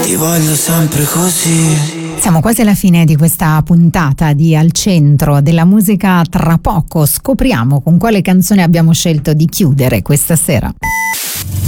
Ti voglio sempre così. Siamo quasi alla fine di questa puntata di Al Centro della Musica. Tra poco scopriamo con quale canzone abbiamo scelto di chiudere questa sera.